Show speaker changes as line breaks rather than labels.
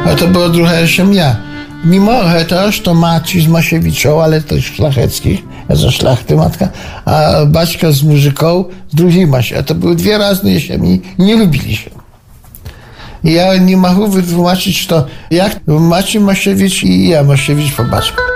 A to była druga ziemia. Mimo tego, że to maci z Masiewiczą, ale też szlacheckich, ja ze szlachty matka, a baćka z Murzyką, drugi Masie. A to były dwie razne ziemi i nie lubili się. I ja nie mogę wytłumaczyć to, jak Maciej Masiewicz i ja Masiewicz po baćku.